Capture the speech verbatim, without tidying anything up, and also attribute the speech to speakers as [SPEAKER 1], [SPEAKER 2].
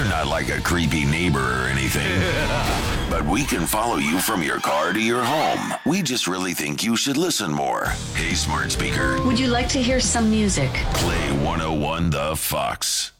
[SPEAKER 1] not like a creepy neighbor or anything. But we can follow you from your car to your home. We just really think you should listen more. Hey, smart speaker.
[SPEAKER 2] Would you like to hear some music?
[SPEAKER 1] Play one oh one The Fox.